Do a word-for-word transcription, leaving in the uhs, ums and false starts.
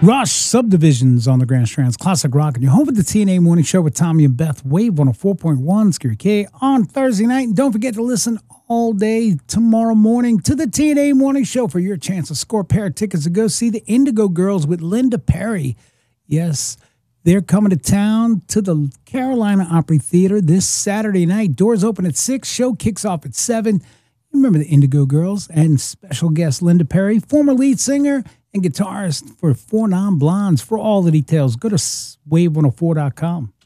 Rush Subdivisions on the Grand Strand's Classic Rock, and you're home with the T N A Morning Show with Tommy and Beth. Wave one oh four point one, Scary K on Thursday night. And don't forget to listen all day tomorrow morning to the T N A Morning Show for your chance to score a pair of tickets to go see the Indigo Girls with Linda Perry. Yes, they're coming to town to the Carolina Opry Theater this Saturday night. Doors open at six, show kicks off at seven. Remember the Indigo Girls and special guest Linda Perry, former lead singer and guitarist for Four Non Blondes. For all the details, go to wave one oh four dot com.